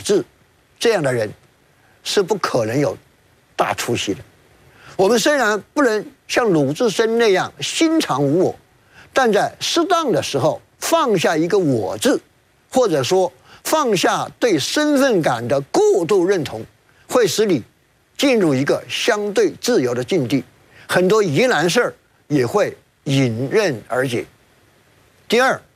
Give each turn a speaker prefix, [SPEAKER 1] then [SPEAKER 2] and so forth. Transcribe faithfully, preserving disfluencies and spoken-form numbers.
[SPEAKER 1] 字这样的人是不可能有大出息的。我们虽然不能像鲁智深那样心常无我，但在适当的时候放下一个我字，或者说放下对身份感的过度认同，会使你进入一个相对自由的境地，很多疑难事儿也会迎刃而解。第二，